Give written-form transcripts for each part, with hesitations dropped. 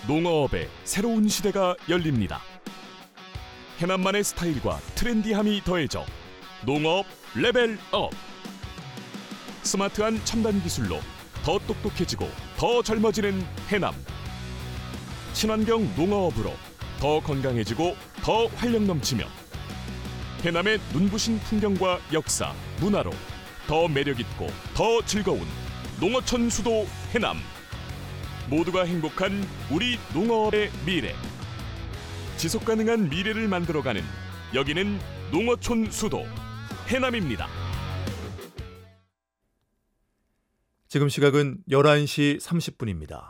농어업의 새로운 시대가 열립니다. 해남만의 스타일과 트렌디함이 더해져 농어업 레벨업. 스마트한 첨단 기술로 더 똑똑해지고 더 젊어지는 해남. 친환경 농어업으로 더 건강해지고 더 활력 넘치며 해남의 눈부신 풍경과 역사, 문화로 더 매력있고 더 즐거운 농어촌 수도 해남. 모두가 행복한 우리 농어업의 미래. 지속가능한 미래를 만들어가는 여기는 농어촌 수도 해남입니다. 지금 시각은 11시 30분입니다.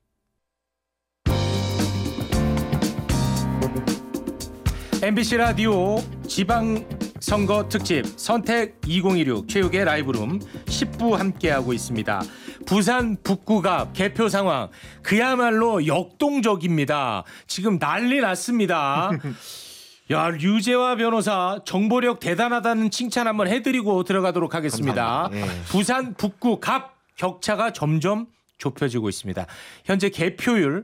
MBC 라디오 지방선거 특집 선택 2016 최욱의 라이브룸 10부 함께하고 있습니다. 부산 북구갑 개표 상황 그야말로 역동적입니다. 지금 난리 났습니다. 야, 류재화 변호사 정보력 대단하다는 칭찬 한번 해드리고 들어가도록 하겠습니다. 부산 북구갑 격차가 점점 좁혀지고 있습니다. 현재 개표율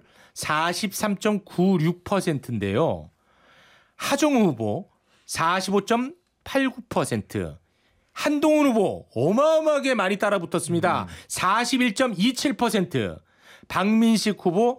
43.96%인데요. 하정우 후보 45.89%, 한동훈 후보 어마어마하게 많이 따라붙었습니다. 41.27%, 박민식 후보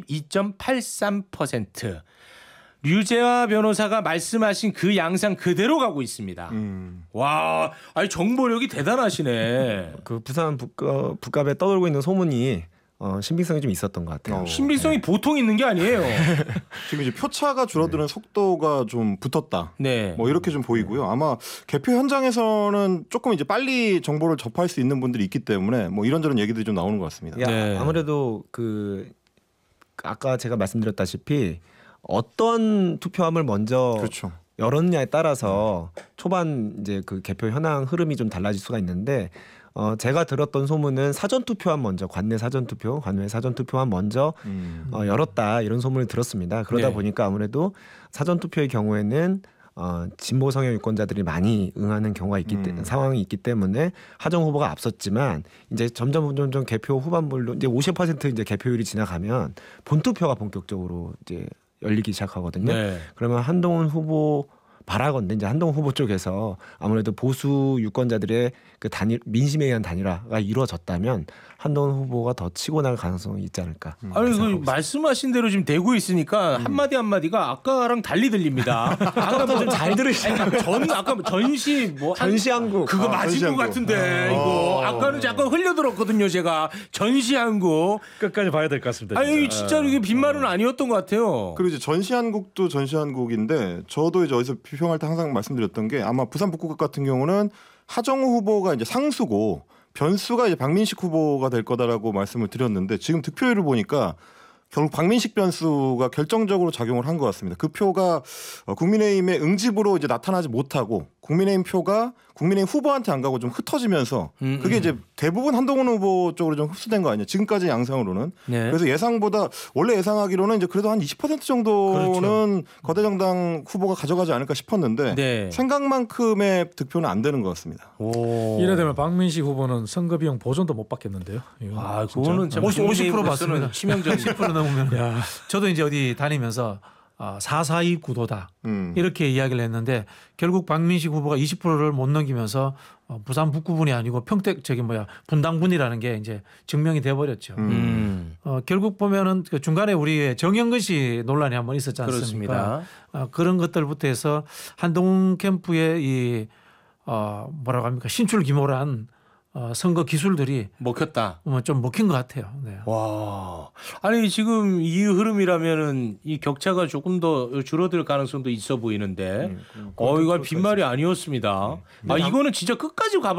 12.83%. 류재화 변호사가 말씀하신 그 양상 그대로 가고 있습니다. 와, 아니 정보력이 대단하시네. 그 부산 북갑에 떠돌고 있는 소문이 신빙성이 좀 있었던 것 같아요. 신빙성이 보통 있는 게 아니에요. 지금 이제 표차가 줄어드는 속도가 좀 붙었다. 네. 뭐 이렇게 좀 보이고요. 아마 개표 현장에서는 조금 이제 빨리 정보를 접할 수 있는 분들이 있기 때문에 뭐 이런저런 얘기들이 좀 나오는 것 같습니다. 네. 아무래도 아까 제가 말씀드렸다시피 어떤 투표함을 먼저 그렇죠. 열었냐에 따라서 초반 이제 그 개표 현황 흐름이 좀 달라질 수가 있는데 제가 들었던 소문은 사전 투표함 먼저 관외 사전 투표함 먼저 열었다 이런 소문을 들었습니다. 그러다 네. 보니까 아무래도 사전 투표의 경우에는 진보 성향 유권자들이 많이 응하는 경우가 상황이 있기 때문에 하정 후보가 앞섰지만 이제 점점 개표 후반부로 이제 50% 이제 개표율이 지나가면 본투표가 본격적으로 이제 열리기 시작하거든요. 네. 그러면 한동훈 후보 바라건대 이제 한동훈 후보 쪽에서 아무래도 보수 유권자들의 그 민심에 의한 단일화가 이루어졌다면 한동훈 후보가 더 치고 나갈 가능성이 있지 않을까. 아니 그 말씀하신 대로 지금 되고 있으니까 한마디 한마디가 아까랑 달리 들립니다. 아까보다 좀 잘 들으시네요. 저는 아까 전시한국 그거 맞은 것 같은데 이거 아까는 약간 흘려들었거든요. 제가 전시한국 끝까지 봐야 될 것 같습니다. 아니 진짜 이게 빈말은 아니었던 것 같아요. 그리고 이제 전시한국도 전시한국인데 저도 이제 어디서 비평할 때 항상 말씀드렸던 게 아마 부산 북구갑 같은 경우는 하정우 후보가 이제 상수고 변수가 이제 박민식 후보가 될 거다라고 말씀을 드렸는데 지금 득표율을 보니까 결국 박민식 변수가 결정적으로 작용을 한 것 같습니다. 그 표가 국민의힘의 응집으로 이제 나타나지 못하고 국민의힘 표가 국민의힘 후보한테 안 가고 좀 흩어지면서 그게 이제 대부분 한동훈 후보 쪽으로 좀 흡수된 거 아니에요. 지금까지 양상으로는. 네. 그래서 예상보다 원래 예상하기로는 이제 그래도 한 20% 정도는 그렇죠. 거대정당 후보가 가져가지 않을까 싶었는데 네. 생각만큼의 득표는 안 되는 것 같습니다. 이래 되면 박민식 후보는 선거 비용 보전도 못 받겠는데요. 이거 아, 그거는 참 50% 받습니다. 치명적인 10% 넘으면. 야, 저도 이제 어디 다니면서 442 구도다 이렇게 이야기를 했는데 결국 박민식 후보가 20%를 못 넘기면서 부산 북구분이 아니고 분당분이라는 게 이제 증명이 돼 버렸죠. 결국 보면은 그 중간에 우리 정영근 씨 논란이 한번 있었지 않습니까? 그런 것들부터 해서 한동훈 캠프의 이 뭐라고 합니까 신출 기모란 선거 기술들이 먹혔다. 좀 먹힌 것 같아요. 네. 와, 아니 지금 이 흐름이라면은 이 격차가 조금 더 줄어들 가능성도 있어 보이는데, 이거 빈말이 아니었습니다. 이거는 진짜 끝까지 가.